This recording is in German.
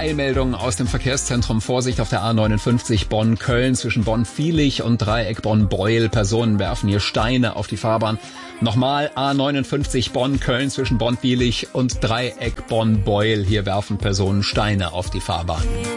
Eilmeldung aus dem Verkehrszentrum. Vorsicht auf der A59 Bonn-Köln zwischen Bonn-Viehlich und Dreieck Bonn-Beuel. Personen werfen hier Steine auf die Fahrbahn. Nochmal A59 Bonn-Köln zwischen Bonn-Viehlich und Dreieck Bonn-Beuel. Hier werfen Personen Steine auf die Fahrbahn.